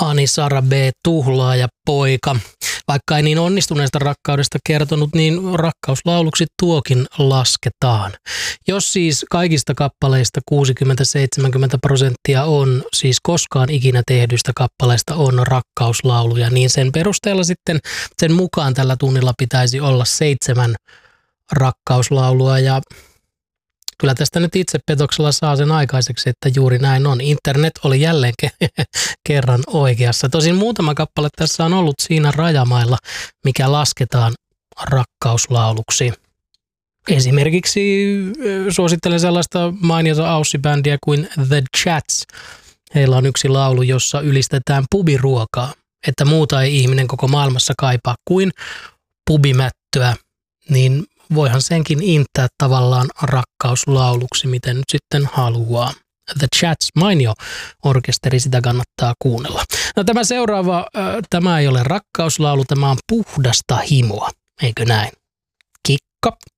Ani Sara B. Tuhlaaja poika. Vaikka ei niin onnistuneesta rakkaudesta kertonut, niin rakkauslauluksi tuokin lasketaan. Jos siis kaikista kappaleista 60-70% on, siis koskaan ikinä tehdyistä kappaleista on rakkauslauluja, niin sen perusteella sitten sen mukaan tällä tunnilla pitäisi olla 7 rakkauslaulua ja kyllä tästä nyt itsepetoksella saa sen aikaiseksi, että juuri näin on. Internet oli jälleen kerran oikeassa. Tosin muutama kappale tässä on ollut siinä rajamailla, mikä lasketaan rakkauslauluksi. Esimerkiksi suosittelen sellaista mainiota aussibändiä kuin The Chats. Heillä on yksi laulu, jossa ylistetään pubiruokaa, että muuta ei ihminen koko maailmassa kaipaa kuin pubimättöä, niin voihan senkin intää tavallaan rakkauslauluksi, miten nyt sitten haluaa. The Chats, mainio orkesteri, sitä kannattaa kuunnella. No tämä seuraava, tämä ei ole rakkauslaulu, tämä on puhdasta himoa, eikö näin? Kikka.